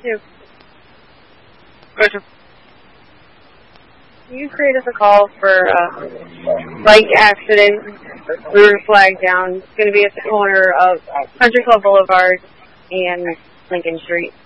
too. Question. Can you create us a call for bike accident? We were flagged down. It's going to be at the corner of Country Club Boulevard and Lincoln Street.